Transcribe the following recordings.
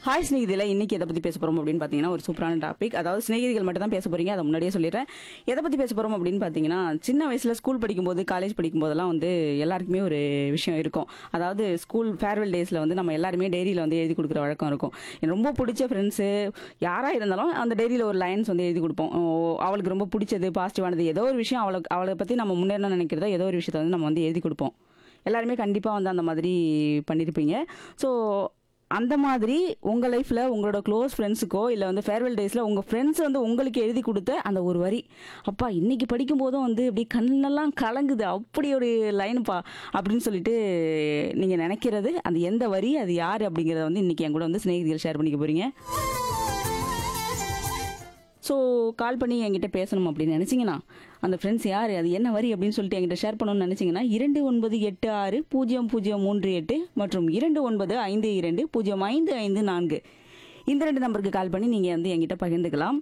Hi ஸ்நேகிதில இன்னைக்கு எதை பத்தி பேச போறோம் அப்படின்னு பாத்தீங்கன்னா ஒரு சூப்பரான டாபிக். அதாவது ஸ்நேகிதிகள் மட்டும் தான் பேச போறீங்க, அதை முன்னாடியே சொல்லிடுறேன். எதை பத்தி பேச போறோம் அப்படின்னு பாத்தீங்கன்னா, சின்ன வயசுல ஸ்கூல் படிக்கும்போது காலேஜ் படிக்கும் போதெல்லாம் வந்து எல்லாருக்குமே ஒரு விஷயம் இருக்கும். அதாவது ஸ்கூல் ஃபேர்வெல் டேஸ்ல வந்து நம்ம எல்லாருமே டைரியில வந்து எழுதி கொடுக்குற வழக்கம் இருக்கும். எனக்கு ரொம்ப பிடிச்ச ஃப்ரெண்ட்ஸு யாரா இருந்தாலும் அந்த டைரியில ஒரு லைன்ஸ் வந்து எழுதி கொடுப்போம். அவளுக்கு ரொம்ப பிடிச்சது பாசிட்டிவானது ஏதோ ஒரு விஷயம், அவளை பத்தி நம்ம முன்னேறணும் நினைக்கிறதோ ஏதோ ஒரு விஷயத்த வந்து நம்ம வந்து எழுதி கொடுப்போம். எல்லாருமே கண்டிப்பா வந்து அந்த மாதிரி பண்ணியிருப்பீங்க. ஸோ அந்த மாதிரி உங்க லைஃப்ல உங்களோட க்ளோஸ் ஃப்ரெண்ட்ஸுக்கோ இல்லை வந்து ஃபேர்வெல் டேஸ்ல உங்க ஃப்ரெண்ட்ஸ் வந்து உங்களுக்கு எழுதி கொடுத்த அந்த ஒரு வரி, அப்பா இன்னைக்கு படிக்கும் போதும் வந்து அப்படி கண்ணெல்லாம் கலங்குது, அப்படி ஒரு லைனுப்பா அப்படின்னு சொல்லிட்டு நீங்க நினைக்கிறது அந்த எந்த வரி, அது யாரு அப்படிங்கிறத வந்து இன்னைக்கு என் கூட வந்து சிநேகிதிகள் ஷேர் பண்ணிக்க போறீங்க. ஸோ கால் பண்ணி என்கிட்ட பேசணும் அப்படின்னு நினச்சிங்கன்னா, அந்த ஃப்ரெண்ட்ஸ் யார், அது என்ன வரி அப்படின்னு சொல்லிட்டு என்கிட்ட ஷேர் பண்ணணும்னு நினச்சிங்கன்னா 29860038 மற்றும் 2952055554 இந்த 2 நம்பருக்கு கால் பண்ணி நீங்கள் வந்து என்கிட்ட பகிர்ந்துக்கலாம்.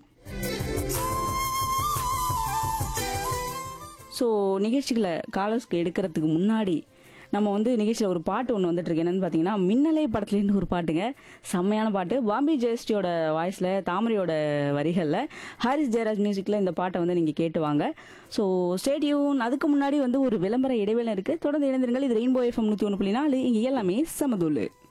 ஸோ நிகழ்ச்சிகளை காலர்ஸ்க்கு எடுக்கிறதுக்கு முன்னாடி நம்ம வந்து நிகழ்ச்சியில் ஒரு பாட்டு ஒன்று வந்துட்டு இருக்கு. என்னன்னு பார்த்தீங்கன்னா மின்னலே படத்துலேருந்து ஒரு பாட்டுங்க, செம்மையான பாட்டு. பாம்பே ஜெயஸ்டியோட வாய்ஸில், தாமரையோட வரிகளில், ஹாரிஸ் ஜெயராஜ் மியூசிக்கில் இந்த பாட்டை வந்து நீங்கள் கேட்டு வாங்க. ஸோ ஸ்டேடியூன். அதுக்கு முன்னாடி வந்து ஒரு விளம்பர இடைவேளை இருக்குது, தொடர்ந்து இணைந்திருங்கள். இது ரெயின்போ FM 101.4, இங்கே எல்லாமே சமதூளு.